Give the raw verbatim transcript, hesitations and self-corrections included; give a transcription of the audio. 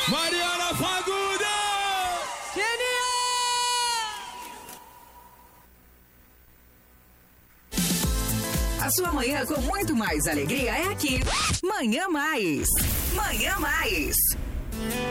Mariana Fagundes! A sua manhã com muito mais alegria é aqui. Manhã Mais. Manhã Mais.